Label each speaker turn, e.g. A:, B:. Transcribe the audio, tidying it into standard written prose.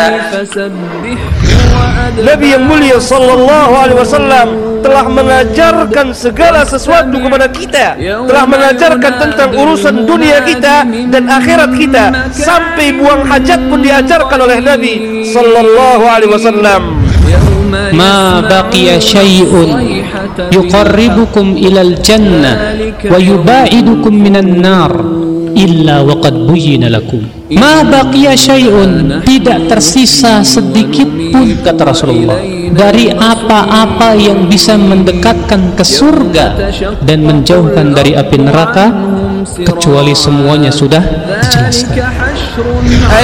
A: Nabi yang mulia sallallahu alaihi wasallam telah mengajarkan segala sesuatu kepada kita, telah mengajarkan tentang urusan dunia kita dan akhirat kita, sampai buang hajat pun diajarkan oleh Nabi sallallahu alaihi wasallam.
B: Ma baqiya syai'un yuqarribukum ilal jannah wa yubaidukum minan nar illa waqad buyyina lakum. Ma baqiya syai'un, tidak tersisa sedikit pun, kata Rasulullah, dari apa-apa yang bisa mendekatkan ke surga dan menjauhkan dari api neraka, kecuali semuanya sudah dijelaskan.